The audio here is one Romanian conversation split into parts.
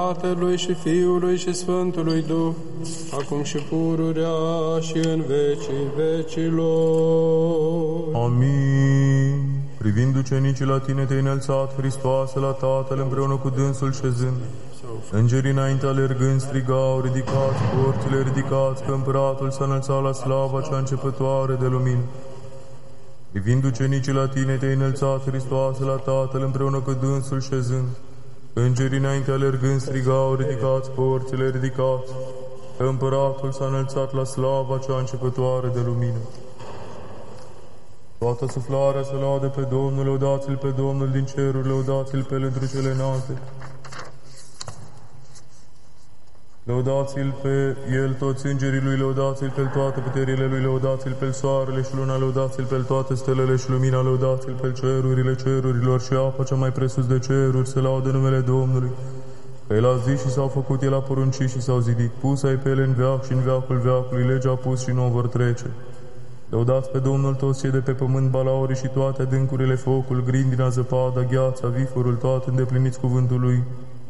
Tatălui și Fiului și Sfântului Duh, acum și pururea și în vecii vecilor. Amin. Privind ucenicii la tine te-ai înălțat, Hristoase, la Tatăl împreună cu dânsul șezând. Îngerii înainte alergând strigau, ridicați porțile, ridicați, că împăratul s-a înălțat la slava cea începătoare de lumină. Privind ucenicii la tine te-ai înălțat, Hristoase, la Tatăl împreună cu dânsul șezând. Îngerii înainte alergând strigau, ridicați porțile, ridicați, că împăratul s-a înălțat la slava cea începătoare de lumină. Toată suflarea să laude pe Domnul, lăudați-L pe Domnul din ceruri, lăudați-L pe pentru cele înalte. Lăudați-L pe El toți îngerii Lui, lăudați-L pe toate puterile Lui, lăudați-L pe soarele și luna, lăudați-L pe toate stelele și lumina, lăudați-L pe cerurile cerurilor și apa cea mai presus de ceruri, să laudă numele Domnului. Că El a zis și s-au făcut, El a poruncit și s-au zidit, pus ai pe ele în veac și în veacul veacului, legea a pus și nu o vor trece. Lăudați pe Domnul toți cei de pe pământ, balaurii și toate adâncurile, focul, grindina, zăpada, gheața, viforul, toate îndepliniți cuvântul Lui.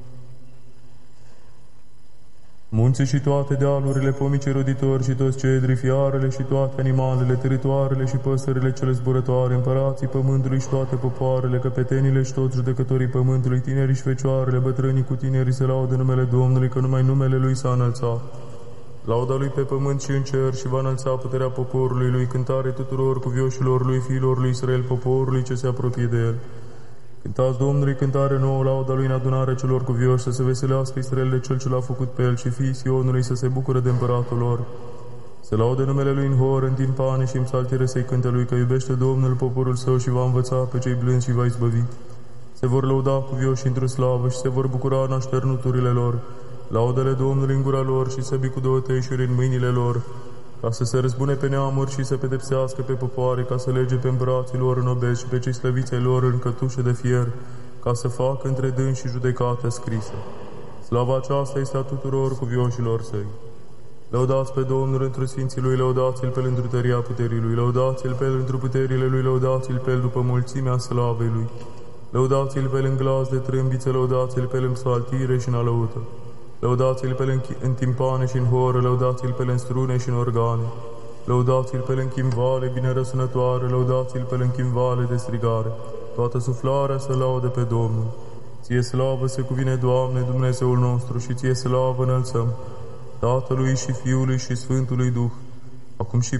Munții și toate dealurile, pomii roditori și toți cedrii, fiarele și toate animalele, teritoarele și păsările cele zburătoare, împărații pământului și toate popoarele, căpetenile și toți judecătorii pământului, tinerii și fecioarele, bătrânii cu tinerii se laudă numele Domnului, că numai numele Lui s-a înălțat. Lauda Lui pe pământ și în cer și va înălța puterea poporului Lui, cântare tuturor cuvioșilor Lui, fiilor Lui Israel, poporului ce se apropie de El. Cântați Domnului cântare nouă, lauda Lui în adunarea celor cuvioși, să se veselească Israel de Cel ce l-a făcut pe El și fiii Sionului să se bucure de împăratul lor. Să laude numele Lui în hor, în timpane și în psaltire să-i cânte Lui, că iubește Domnul poporul Său și va învăța pe cei blânzi și va izbăvi. Se vor lăuda cuvioși într-o slavă și se vor bucura în așternuturile lor. Laudele Domnului în gura lor și săbii cu două teișuri în mâinile lor, ca să se răzbune pe neamuri și să pedepsească pe popoare, ca să lege pe împărații lor în obezi și pe cei slăviți ai lor în cătușe de fier, ca să facă între dânsi și judecată scrisă. Slava aceasta este a tuturor cuvioșilor Săi. Lăudați pe Domnul întru sfinții Lui, lăudați-L pe El întru tăria puterii Lui, lăudați-L pe El întru puterile Lui, lăudați-L pe El după mulțimea slavei Lui. Lăudați-L pe El în glas de trâmbițe, lăudați-L pe El în psaltire și în alăută. Lăudați-L pe El în timpane și în horă, lăudați-L pe El în strune și în organe. Lăudați-L pe El în chimvale bine răsunătoare, lăudați-L pe El în chimvale de strigare. Toată suflarea să laude pe Domnul. Ție slavă se cuvine, Doamne, Dumnezeul nostru, și Ție slavă înălțăm, Tatălui și Fiului și Sfântului Duh, acum și